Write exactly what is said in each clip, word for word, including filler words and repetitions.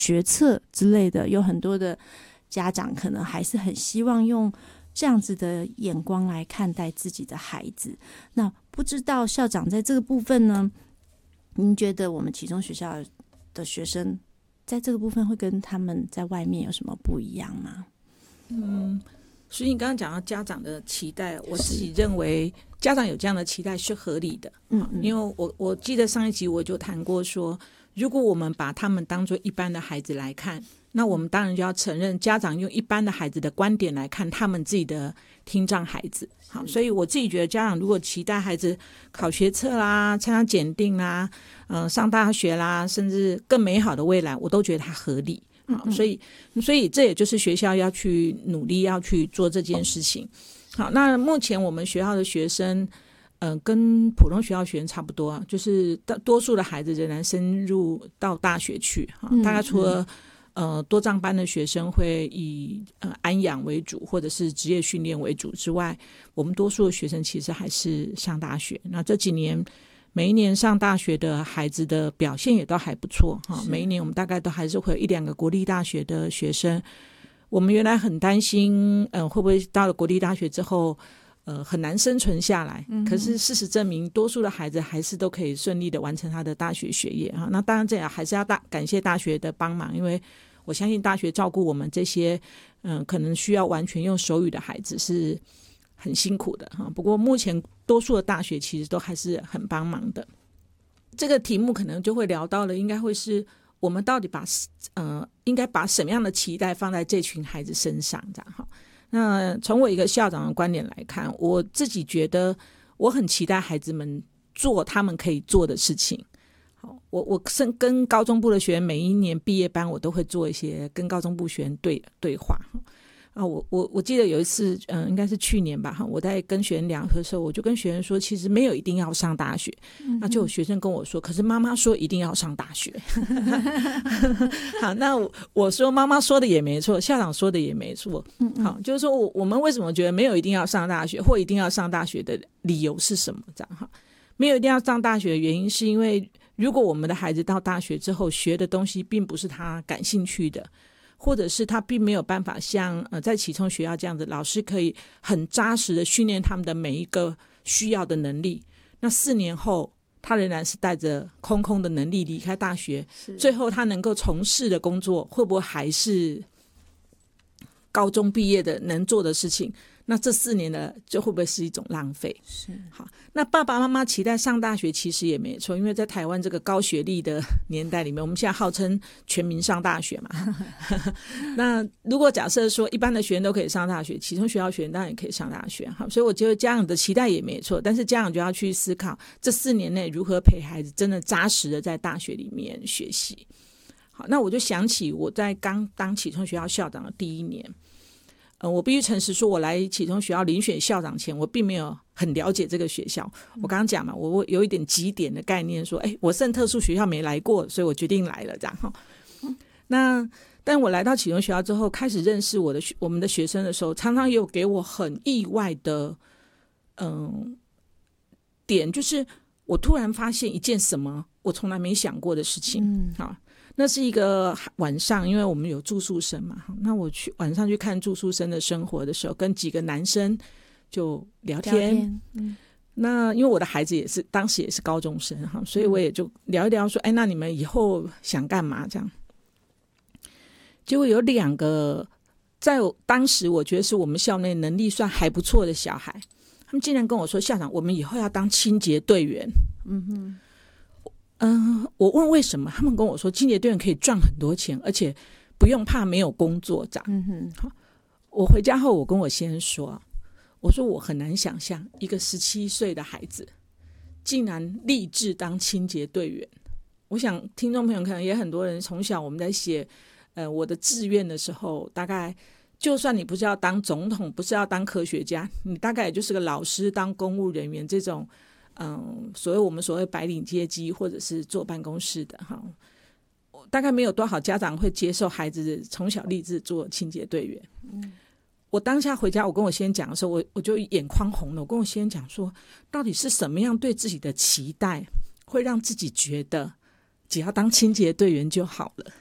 学测之类的，有很多的家长可能还是很希望用这样子的眼光来看待自己的孩子。那不知道校长在这个部分呢，您觉得我们启聪学校的学生在这个部分会跟他们在外面有什么不一样吗？ 嗯，所以你刚刚讲到家长的期待，我自己认为家长有这样的期待是合理的。嗯嗯，因为我我记得上一集我就谈过说，如果我们把他们当作一般的孩子来看，那我们当然就要承认家长用一般的孩子的观点来看他们自己的听障孩子。好，所以我自己觉得家长如果期待孩子考学测啦、参加检定啦、呃、上大学啦，甚至更美好的未来，我都觉得它合理。好，所以所以这也就是学校要去努力要去做这件事情。好，那目前我们学校的学生呃，跟普通学校学生差不多啊，就是多数的孩子仍然深入到大学去。大概除了呃多障班的学生会以呃安养为主或者是职业训练为主之外，我们多数的学生其实还是上大学。那这几年每一年上大学的孩子的表现也都还不错哈，每一年我们大概都还是会有一两个国立大学的学生。我们原来很担心，嗯、呃，会不会到了国立大学之后，呃，很难生存下来？嗯、可是事实证明，多数的孩子还是都可以顺利的完成他的大学学业哈。那当然，这也还是要大感谢大学的帮忙，因为我相信大学照顾我们这些，嗯、呃，可能需要完全用手语的孩子是很辛苦的哈。不过目前多数的大学其实都还是很帮忙的。这个题目可能就会聊到了，应该会是我们到底把呃应该把什么样的期待放在这群孩子身上这样哈。那从我一个校长的观点来看，我自己觉得我很期待孩子们做他们可以做的事情。好，我我跟高中部的学员每一年毕业班我都会做一些跟高中部学员对对话啊，我我我记得有一次，嗯，应该是去年吧，哈，我在跟学员聊的时候，我就跟学员说，其实没有一定要上大学，嗯、那就有学生跟我说，可是妈妈说一定要上大学。好，那我, 我说妈妈说的也没错，校长说的也没错，好，就是说我我们为什么觉得没有一定要上大学或一定要上大学的理由是什么？这样哈，没有一定要上大学的原因是因为，如果我们的孩子到大学之后学的东西并不是他感兴趣的。或者是他并没有办法像呃在启聪学校这样子，老师可以很扎实的训练他们的每一个需要的能力。那四年后，他仍然是带着空空的能力离开大学，最后他能够从事的工作，会不会还是高中毕业的能做的事情？那这四年的就会不会是一种浪费？ 是好，那爸爸妈妈期待上大学其实也没错，因为在台湾这个高学历的年代里面，我们现在号称全民上大学嘛。那如果假设说一般的学生都可以上大学，启聪学校学生当然也可以上大学。好，所以我觉得家长的期待也没错，但是家长就要去思考这四年内如何陪孩子真的扎实的在大学里面学习。好，那我就想起我在刚当启聪学校校长的第一年。呃，我必须诚实说，我来启聪学校遴选校长前，我并没有很了解这个学校。我刚刚讲嘛，我有一点几点的概念说，哎，我圣特殊学校没来过，所以我决定来了这样哈。那但我来到启聪学校之后，开始认识我的我们的学生的时候，常常也有给我很意外的嗯、呃、点，就是我突然发现一件什么我从来没想过的事情。嗯，好。那是一个晚上，因为我们有住宿生嘛，那我去晚上去看住宿生的生活的时候，跟几个男生就聊天。聊天嗯、那因为我的孩子也是当时也是高中生哈，所以我也就聊一聊说，哎，那你们以后想干嘛？这样，结果有两个在当时我觉得是我们校内能力算还不错的小孩，他们竟然跟我说，校长，我们以后要当清洁队员。嗯哼。嗯、呃，我问为什么，他们跟我说清洁队员可以赚很多钱，而且不用怕没有工作这样。嗯哼，我回家后我跟我先生说，我说我很难想象一个十七岁的孩子竟然立志当清洁队员。我想听众朋友可能也很多人从小我们在写呃我的志愿的时候，大概就算你不是要当总统，不是要当科学家，你大概也就是个老师、当公务人员这种。嗯，所谓我们所谓白领阶级或者是坐办公室的哈，大概没有多少家长会接受孩子从小立志做清洁队员。嗯，我当下回家，我跟我先生讲的时候，我我就眼眶红了。我跟我先生讲说，到底是什么样对自己的期待，会让自己觉得只要当清洁队员就好了？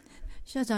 校长